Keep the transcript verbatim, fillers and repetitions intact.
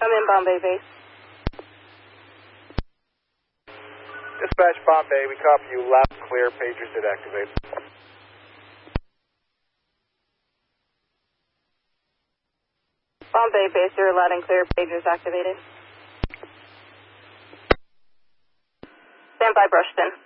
I'm in Bombay Base. Dispatch Bombay, we copy you loud and clear, pagers did activate. Bombay Base, you're loud and clear, pagers activated. Stand by, Brushton.